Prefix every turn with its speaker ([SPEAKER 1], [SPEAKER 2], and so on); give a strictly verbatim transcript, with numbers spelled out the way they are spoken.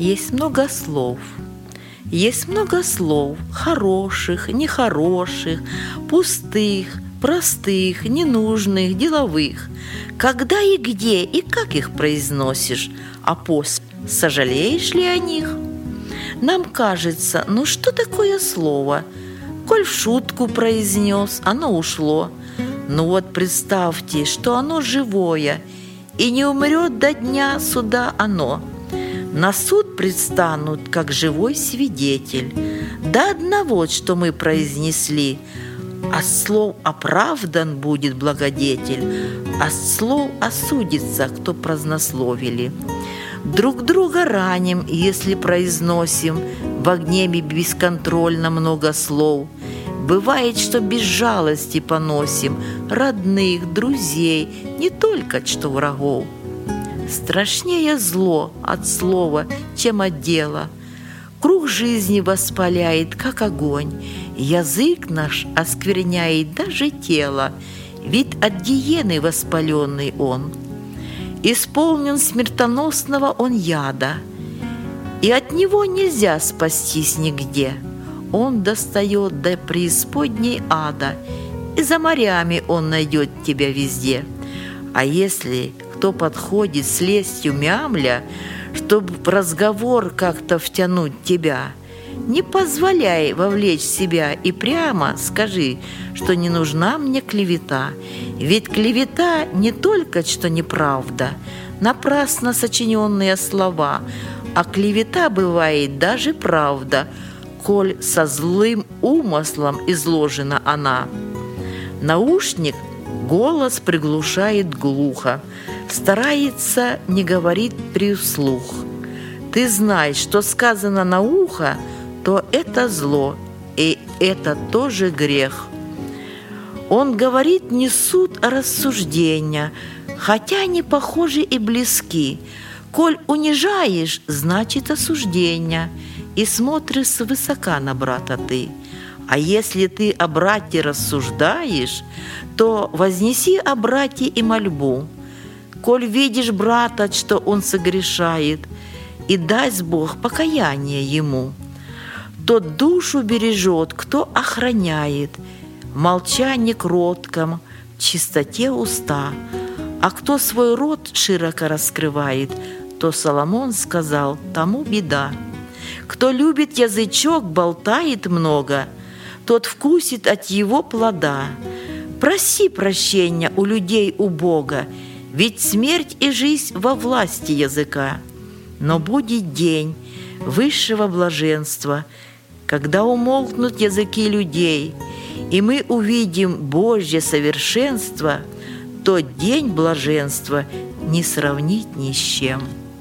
[SPEAKER 1] Есть много слов. Есть много слов, хороших, нехороших, пустых, простых, ненужных, деловых. Когда и где, и как их произносишь, а после сожалеешь ли о них? Нам кажется, ну что такое слово? Коль в шутку произнес, оно ушло. Ну вот представьте, что оно живое, и не умрет до дня суда оно. На суд предстанут, как живой свидетель. До одного, что мы произнесли, от слов оправдан будет благодетель, от слов осудится, кто празднословили. Друг друга раним, если произносим в гневе бесконтрольно много слов. Бывает, что без жалости поносим родных, друзей, не только что врагов. Страшнее зло от слова, чем от дела. Круг жизни воспаляет, как огонь. Язык наш оскверняет даже тело, ведь от гиены воспаленный он. Исполнен смертоносного он яда, и от него нельзя спастись нигде. Он достает до преисподней ада, и за морями он найдет тебя везде. А если кто подходит с лестью мямля, чтобы в разговор как-то втянуть тебя, не позволяй вовлечь себя и прямо скажи, что не нужна мне клевета. Ведь клевета не только что неправда, напрасно сочиненные слова, а клевета бывает даже правда, коль со злым умыслом изложена она. Наушник голос приглушает глухо, старается не говорить при вслух. Ты знаешь, что сказано на ухо, то это зло, и это тоже грех. Он говорит не суд, а рассуждения, хотя они похожи и близки. Коль унижаешь, значит осуждение, и смотришь свысока на брата ты. А если ты о брате рассуждаешь, то вознеси о брате и мольбу. Коль видишь брата, что он согрешает, и даст Бог покаяние ему. Тот душу бережет, кто охраняет, в молчании кротком, в чистоте уста. А кто свой рот широко раскрывает, то Соломон сказал, тому беда. Кто любит язычок, болтает много, тот вкусит от его плода. Проси прощения у людей у Бога, ведь смерть и жизнь во власти языка. Но будет день высшего блаженства, когда умолкнут языки людей, и мы увидим Божье совершенство, тот день блаженства не сравнить ни с чем.